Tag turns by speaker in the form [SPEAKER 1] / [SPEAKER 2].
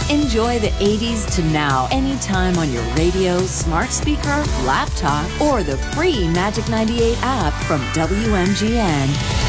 [SPEAKER 1] Enjoy the 80s to now anytime on your radio, smart speaker, laptop, or the free Magic 98 app from WMGN.